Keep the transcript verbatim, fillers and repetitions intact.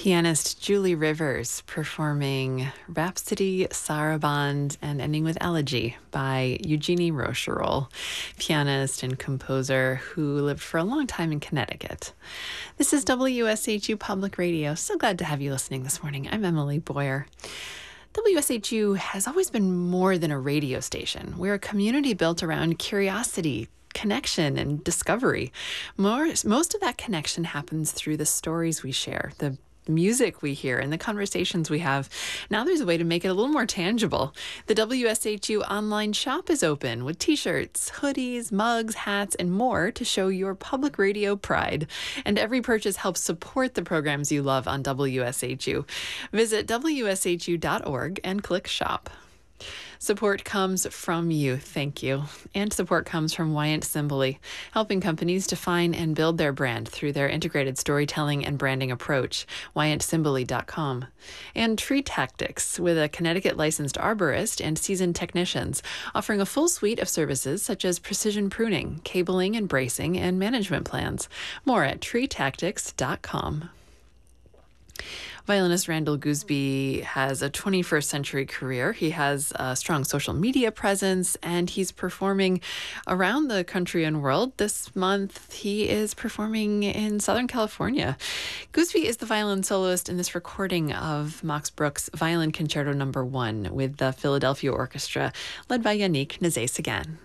Pianist Julie Rivers performing Rhapsody, Sarabande, and ending with Elegy by Eugenie Rocherol, pianist and composer who lived for a long time in Connecticut. This is W S H U Public Radio. So glad to have you listening this morning. I'm Emily Boyer. W S H U has always been more than a radio station. We're a community built around curiosity, connection, and discovery. More, most of that connection happens through the stories we share, the music we hear, and the conversations we have. Now there's a way to make it a little more tangible. The W S H U online shop is open with t-shirts, hoodies, mugs, hats, and more to show your public radio pride. And every purchase helps support the programs you love on W S H U. Visit W S H U dot org and click shop. Support comes from you. Thank you. And support comes from Wyant Simboli, helping companies define and build their brand through their integrated storytelling and branding approach, wyant simboli dot com. And Tree Tactics, with a Connecticut licensed arborist and seasoned technicians, offering a full suite of services such as precision pruning, cabling and bracing, and management plans. More at tree tactics dot com. Violinist Randall Gooseby has a twenty-first century career. He has a strong social media presence, and he's performing around the country and world. This month, he is performing in Southern California. Gooseby is the violin soloist in this recording of Max Bruch's Violin Concerto Number One with the Philadelphia Orchestra, led by Yannick Nézet-Séguin.